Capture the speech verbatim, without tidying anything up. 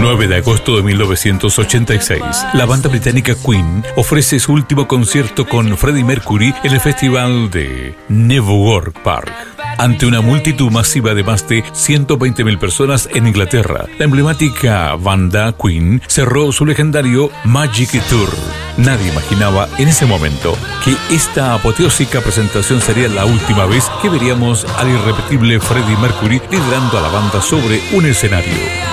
nueve de agosto de mil novecientos ochenta y seis, la banda británica Queen ofrece su último concierto con Freddie Mercury en el festival de Newark Park, ante una multitud masiva de más de ciento veinte mil personas en Inglaterra. La emblemática banda Queen cerró su legendario Magic Tour. Nadie imaginaba en ese momento que esta apoteósica presentación sería la última vez que veríamos al irrepetible Freddie Mercury liderando a la banda sobre un escenario.